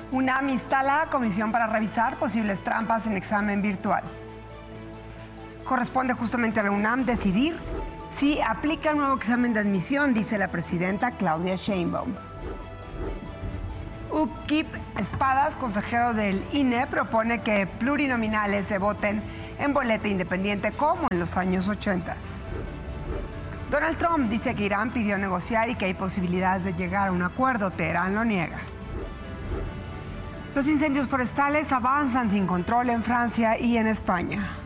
UNAM instala comisión para revisar posibles trampas en examen virtual. Corresponde justamente a la UNAM decidir si aplica un nuevo examen de admisión, dice la presidenta Claudia Sheinbaum. Ukip Espadas, consejero del INE, propone que plurinominales se voten en boleta independiente como en los años 80. Donald Trump dice que Irán pidió negociar y que hay posibilidades de llegar a un acuerdo. Teherán lo niega. Los incendios forestales avanzan sin control en Francia y en España.